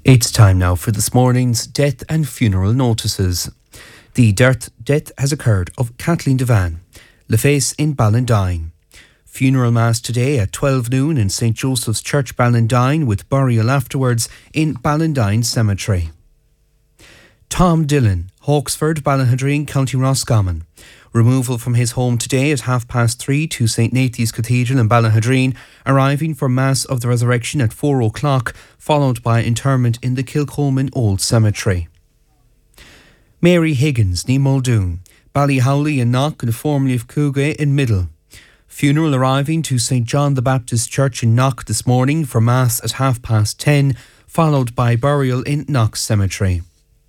It's time now for this morning's death and funeral notices. The death has occurred of Kathleen Devan, Leface in Ballandine. Funeral mass today at 12 noon in St. Joseph's Church, Ballandine, with burial afterwards in Ballandine Cemetery. Tom Dillon, Hawksford, Ballahadreen, County Roscommon. Removal from his home today at 3:30 to St. Nathan's Cathedral in Ballahadreen, arriving for Mass of the Resurrection at 4 o'clock, followed by interment in the Kilcolman Old Cemetery. Mary Higgins, ní Muldoon, Ballyhowley in Knock and formerly of Couga in Middle. Funeral arriving to St. John the Baptist Church in Knock this morning for Mass at 10:30, followed by burial in Knock Cemetery.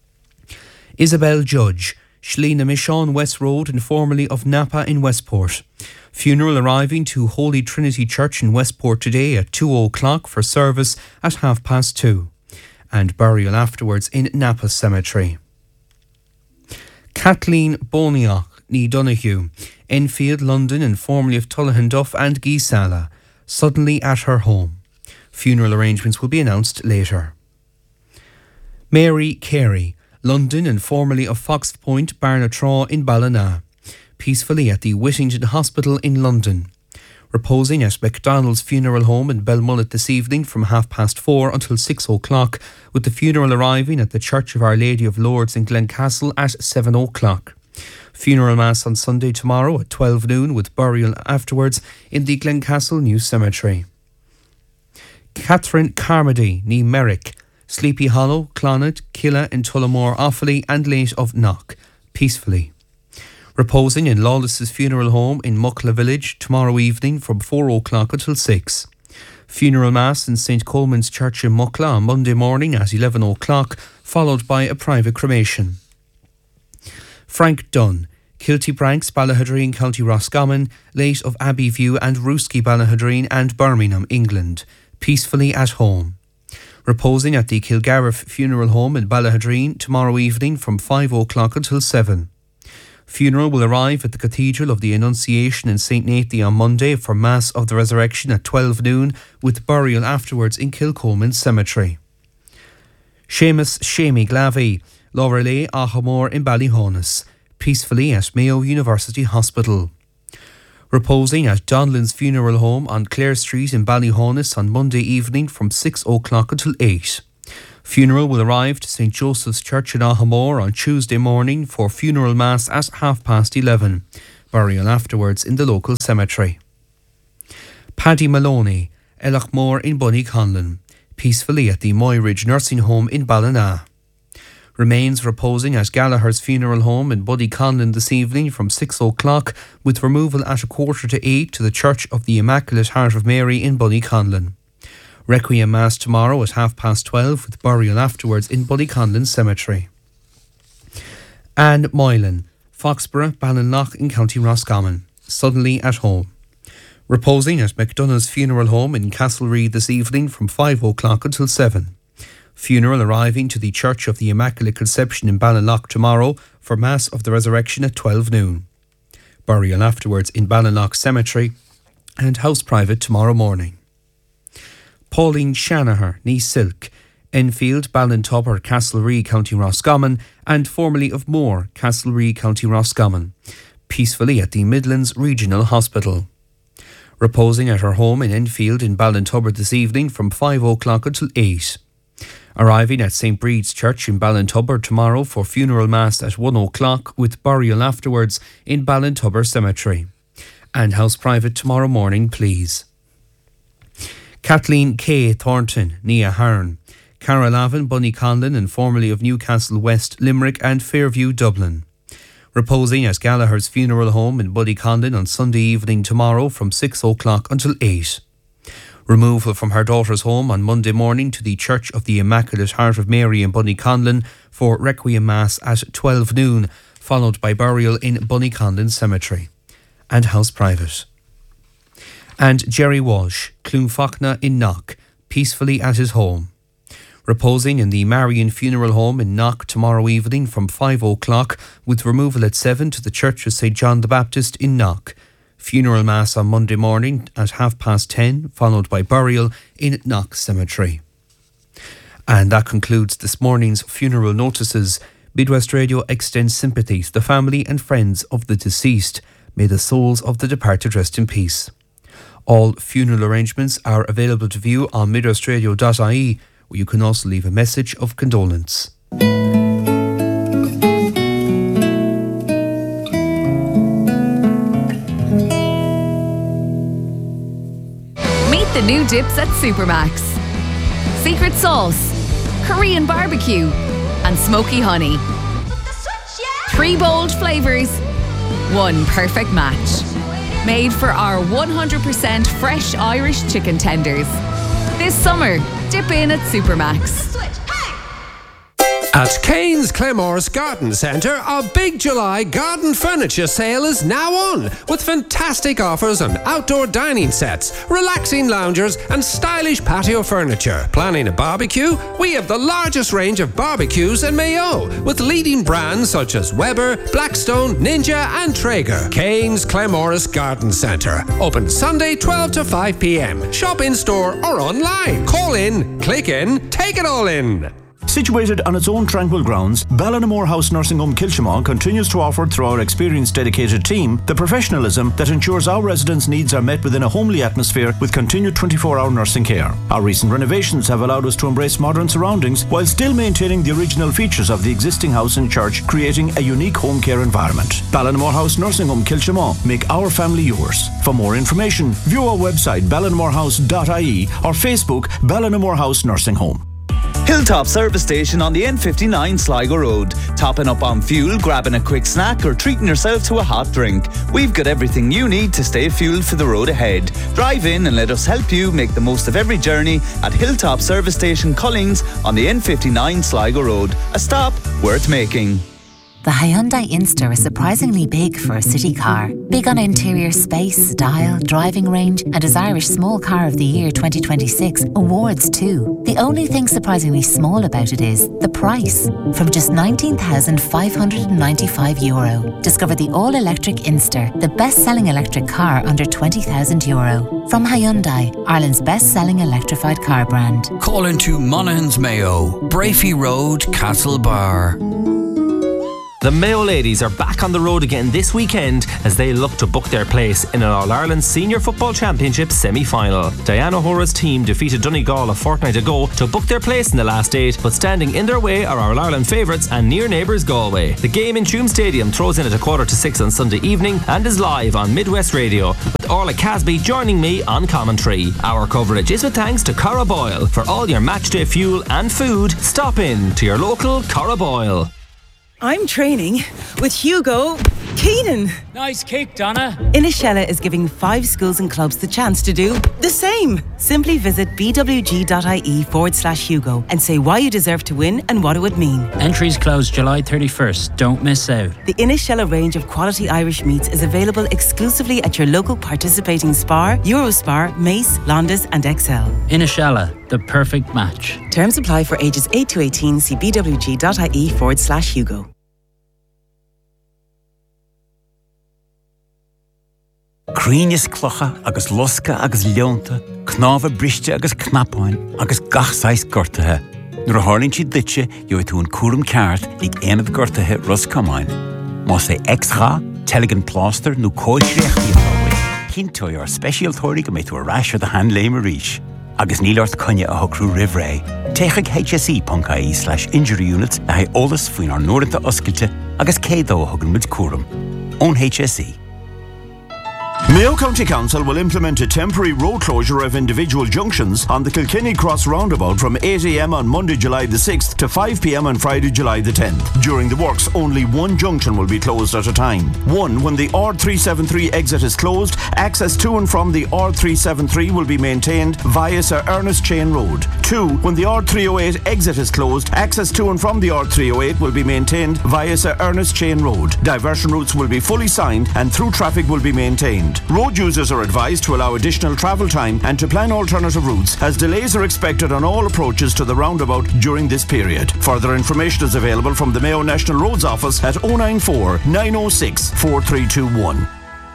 Isabel Judge, Shlina Michon West Road and formerly of Napa in Westport. Funeral arriving to Holy Trinity Church in Westport today at 2 o'clock for service at 2:30, and burial afterwards in Napa Cemetery. Kathleen Boniach, ní Donoghue, Enfield, London and formerly of Tullahanduff and Geesala, suddenly at her home. Funeral arrangements will be announced later. Mary Carey, London and formerly of Fox Point, Barnatraw in Ballina, peacefully at the Whittington Hospital in London. Reposing at MacDonald's Funeral Home in Belmullet this evening from 4:30 until 6 o'clock, with the funeral arriving at the Church of Our Lady of Lourdes in Glencastle at 7 o'clock. Funeral mass on Sunday tomorrow at 12 noon with burial afterwards in the Glencastle New Cemetery. Catherine Carmody, ní Merrick, Sleepy Hollow, Clonard, Killa in Tullamore, Offaly and late of Knock, peacefully. Reposing in Lawless's Funeral Home in Muckla Village tomorrow evening from 4 o'clock until 6. Funeral mass in St. Coleman's Church in Muckla on Monday morning at 11 o'clock, followed by a private cremation. Frank Dunn, Kilty Branks, Ballahadreen, County Roscommon, late of Abbeyview and Rooski, Ballahadreen and Birmingham, England, peacefully at home. Reposing at the Kilgariff Funeral Home in Ballahadreen tomorrow evening from 5 o'clock until 7. Funeral will arrive at the Cathedral of the Annunciation in St. Nathan on Monday for Mass of the Resurrection at 12 noon, with burial afterwards in Kilcolman Cemetery. Seamus Shamey Glavey, Lorelei Ahamore in Ballyhonus, peacefully at Mayo University Hospital. Reposing at Donlan's Funeral Home on Clare Street in Ballyhonus on Monday evening from 6 o'clock until 8. Funeral will arrive to St. Joseph's Church in Ahamore on Tuesday morning for funeral mass at 11:30. Burial afterwards in the local cemetery. Paddy Maloney, Ellachmore in Bunnyconlon, peacefully at the Moyridge Nursing Home in Ballina. Remains reposing at Gallagher's Funeral Home in Bunnyconlon this evening from 6 o'clock, with removal at 7:45 to the Church of the Immaculate Heart of Mary in Bunnyconlon. Requiem Mass tomorrow at 12:30 with burial afterwards in Bunnyconlon Cemetery. Anne Moylan, Foxborough, Ballinlough in County Roscommon, suddenly at home. Reposing at McDonough's Funeral Home in Castlereagh this evening from 5 o'clock until 7. Funeral arriving to the Church of the Immaculate Conception in Ballinlough tomorrow for Mass of the Resurrection at 12 noon. Burial afterwards in Ballinlough Cemetery and house private tomorrow morning. Pauline Shanaher, ní Silk, Enfield, Ballintubber, Castlereagh, County Roscommon, and formerly of Moore, Castlereagh, County Roscommon, peacefully at the Midlands Regional Hospital. Reposing at her home in Enfield in Ballintubber this evening from 5 o'clock until 8. Arriving at St. Breed's Church in Ballintubber tomorrow for funeral mass at 1 o'clock with burial afterwards in Ballintubber Cemetery. And house private tomorrow morning, please. Kathleen K. Thornton, Nia Hearn, Carrolavin, Bunnyconlon and formerly of Newcastle West, Limerick and Fairview, Dublin. Reposing at Gallagher's Funeral Home in Bunnyconlon on Sunday evening tomorrow from 6 o'clock until 8. Removal from her daughter's home on Monday morning to the Church of the Immaculate Heart of Mary in Bunnyconlon for Requiem Mass at 12 noon, followed by burial in Bunnyconlon Cemetery. And house private. And Jerry Walsh, Clonfachna in Knock, peacefully at his home. Reposing in the Marian Funeral Home in Knock tomorrow evening from 5 o'clock, with removal at 7 to the Church of St. John the Baptist in Knock. Funeral Mass on Monday morning at 10:30, followed by burial in Knock Cemetery. And that concludes this morning's funeral notices. Midwest Radio extends sympathy to the family and friends of the deceased. May the souls of the departed rest in peace. All funeral arrangements are available to view on midwestradio.ie, where you can also leave a message of condolence. Meet the new dips at Supermax. Secret sauce, Korean barbecue, and smoky honey. 3 bold flavours, 1 perfect match. Made for our 100% fresh Irish chicken tenders. This summer, dip in at Supermax. At Kane's Claremorris Garden Centre, a big July garden furniture sale is now on, with fantastic offers on outdoor dining sets, relaxing loungers and stylish patio furniture. Planning a barbecue? We have the largest range of barbecues in Mayo, with leading brands such as Weber, Blackstone, Ninja and Traeger. Kane's Claremorris Garden Centre. Open Sunday 12 to 5 p.m. Shop in store or online. Call in, click in, take it all in. Situated on its own tranquil grounds, Ballinamore House Nursing Home Kilshamon continues to offer, through our experienced dedicated team, the professionalism that ensures our residents' needs are met within a homely atmosphere with continued 24-hour nursing care. Our recent renovations have allowed us to embrace modern surroundings while still maintaining the original features of the existing house and church, creating a unique home care environment. Ballinamore House Nursing Home Kilshamon. Make our family yours. For more information, view our website ballinamorehouse.ie or Facebook Ballinamore House Nursing Home. Hilltop Service Station on the N59 Sligo Road. Topping up on fuel, grabbing a quick snack or treating yourself to a hot drink. We've got everything you need to stay fueled for the road ahead. Drive in and let us help you make the most of every journey at Hilltop Service Station Collins on the N59 Sligo Road. A stop worth making. The Hyundai Inster is surprisingly big for a city car. Big on interior space, style, driving range, and as Irish Small Car of the Year 2026 awards too. The only thing surprisingly small about it is the price. From just €19,595. Discover the all-electric Inster, the best-selling electric car under €20,000. From Hyundai, Ireland's best-selling electrified car brand. Call into Monaghan's Mayo, Brafey Road, Castlebar. The Mayo ladies are back on the road again this weekend as they look to book their place in an All-Ireland Senior Football Championship semi-final. Diana O'Hora's team defeated Donegal a fortnight ago to book their place in the last 8, but standing in their way are our All-Ireland favourites and near neighbours Galway. The game in Tuam Stadium throws in at 5:45 on Sunday evening and is live on Midwest Radio, with Orla Casby joining me on commentary. Our coverage is with thanks to Cara Boyle. For all your matchday fuel and food, stop in to your local Cara Boyle. I'm training with Hugo Keenan. Nice kick, Donna. Inishella is giving 5 schools and clubs the chance to do the same. Simply visit bwg.ie/Hugo and say why you deserve to win and what it would mean. Entries close July 31st. Don't miss out. The Inishella range of quality Irish meats is available exclusively at your local participating Spar, Eurospar, Mace, Londis and XL. Inishella, the perfect match. Terms apply for ages 8 to 18. See bwg.ie/Hugo. Críneas clocha agus losca agus leonta, knáfa briste agus knapáin agus gachsáis gortathe. Nuair a hálinn siad ditse, jo tú an cuaram ceart ag éanamh gortathe Roscomáin. Má sé extra, teligan pláster nó cóisreachtaí atá. Cinntói ar speisialtóirí go méid tú a ráisir de hand léim a ríis. Agus nílart conne a hocrú rivré. Téigh hse.ie/injury units a haid ólas faoin ar nóirinta oscailte agus cédó a thugann muid cuaram. Ón HSE. Mayo County Council will implement a temporary road closure of individual junctions on the Kilkenny Cross roundabout from 8 a.m. on Monday, July the 6th to 5 p.m. on Friday, July the 10th. During the works, only one junction will be closed at a time. One, when the R373 exit is closed, access to and from the R373 will be maintained via Sir Ernest Chain Road. Two, when the R308 exit is closed, access to and from the R308 will be maintained via Sir Ernest Chain Road. Diversion routes will be fully signed and through traffic will be maintained. Road users are advised to allow additional travel time and to plan alternative routes, as delays are expected on all approaches to the roundabout during this period. Further information is available from the Mayo National Roads Office at 094 906 4321.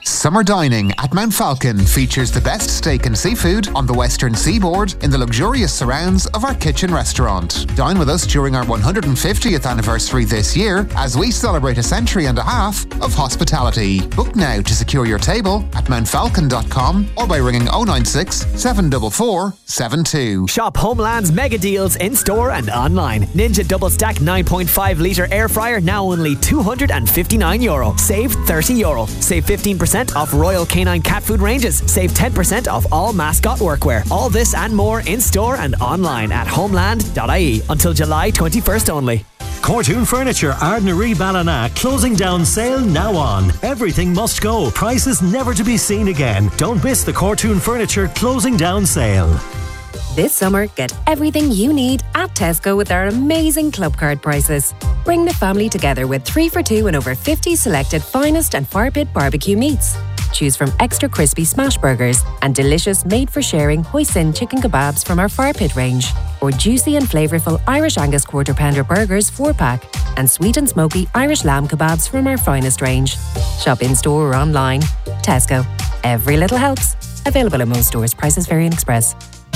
Summer dining at Mount Falcon features the best steak and seafood on the western seaboard in the luxurious surrounds of our kitchen restaurant. Dine with us during our 150th anniversary this year as we celebrate a century and a half of hospitality. Book now to secure your table at mountfalcon.com or by ringing 096 744 72. Shop Homeland's mega deals in store and online. Ninja Double Stack 9.5 litre air fryer now only €259. Save €30. Save 15% off Royal Canine cat food ranges. Save 10% off all mascot workwear. All this and more in store and online at homeland.ie until July 21st only. Cortoon Furniture, Ardnaree Ballina, closing down sale now on. Everything must go. Prices never to be seen again. Don't miss the Cortoon Furniture closing down sale. This summer, get everything you need at Tesco with our amazing club card prices. Bring the family together with 3 for $2 and over 50 selected finest and fire pit barbecue meats. Choose from extra crispy smash burgers and delicious made-for-sharing hoisin chicken kebabs from our fire pit range, or juicy and flavourful Irish Angus quarter pounder burgers 4-pack, and sweet and smoky Irish lamb kebabs from our finest range. Shop in-store or online. Tesco. Every little helps. Available in most stores. Prices vary in Express.